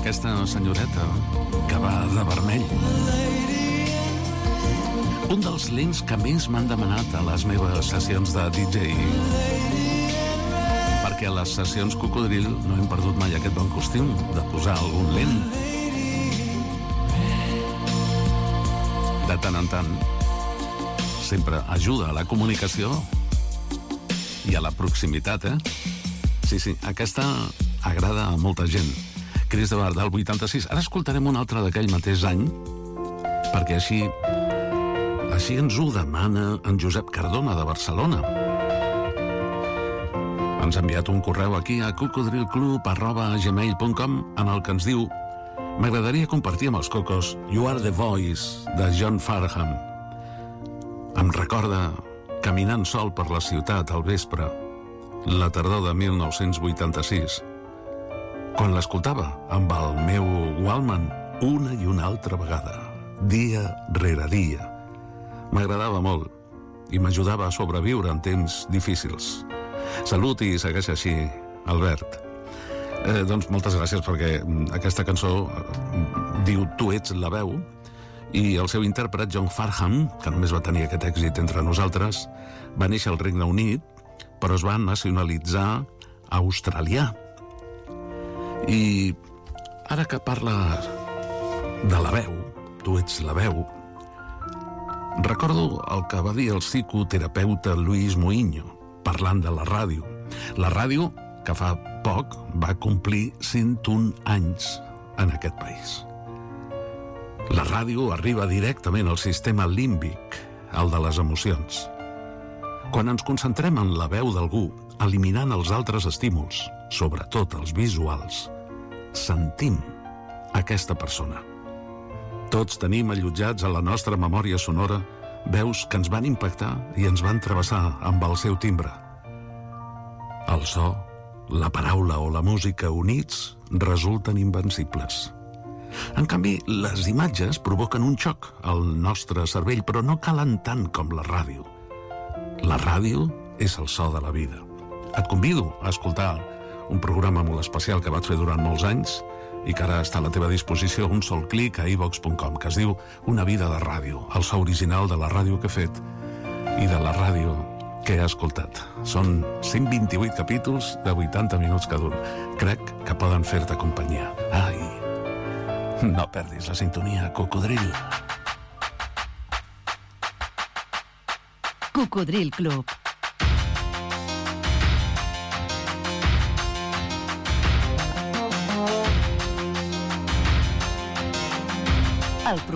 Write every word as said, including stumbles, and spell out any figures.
aquesta senyoreta que va de vermell. Un dels links que més m'han demanat a les meves sessions de D J, perquè a les sessions Cocodril no hem perdut mai aquest bon costum de posar algun lent. De tant en tant sempre ajuda a la comunicació i a la proximitat, eh? Sí, sí, aquesta agrada a molta gent. Cris de Bar, del vuitanta-sis. Ara escoltarem un altre d'aquell mateix any, perquè així així ens ho demana en Josep Cardona, de Barcelona. Ens ha enviat un correu aquí a cocodrilclub arroba gmail punt com en el que ens diu: m'agradaria compartir amb els cocos You Are The Voice, de John Farnham. Em recorda caminant sol per la ciutat al vespre, la tardor de mil nou-cents vuitanta-sis, quan l'escoltava amb el meu Walkman una i una altra vegada, dia rere dia. M'agradava molt i m'ajudava a sobreviure en temps difícils. Salut i segueix així, Albert. Eh, doncs moltes gràcies, perquè aquesta cançó diu Tu ets la veu, i el seu intèrpret, John Farnham, que només va tenir aquest èxit entre nosaltres, va néixer al Regne Unit, però es va nacionalitzar australià. I ara que parla de la veu, tu ets la veu, recordo el que va dir el psicoterapeuta Luis Moinho, parlant de la ràdio. La ràdio, que fa poc va complir cent un anys en aquest país. La ràdio arriba directament al sistema límbic, el de les emocions. Quan ens concentrem en la veu d'algú, eliminant els altres estímuls, sobretot els visuals, sentim aquesta persona. Tots tenim allotjats a la nostra memòria sonora veus que ens van impactar i ens van travessar amb el seu timbre. El so, la paraula o la música units resulten invencibles. En canvi, les imatges provoquen un xoc al nostre cervell, però no calen tant com la ràdio. La ràdio és el so de la vida. Et convido a escoltar un programa molt especial que vaig fer durant molts anys i que ara està a la teva disposició un sol clic a i vox punt com, que es diu Una vida de ràdio, el so original de la ràdio que he fet i de la ràdio que he escoltat. Són cent vint-i-vuit capítols de vuitanta minuts cada un. Crec que poden fer-te companyia. Ai, no perdis la sintonia, Cocodril. Cocodril Club. El